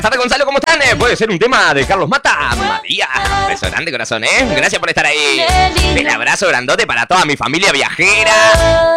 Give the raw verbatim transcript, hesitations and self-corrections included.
tardes, Gonzalo, ¿cómo están? Eh, puede ser un tema de Carlos Mata. María, beso grande, corazón, ¿eh? Gracias por estar ahí. El abrazo grandote para toda mi familia viajera.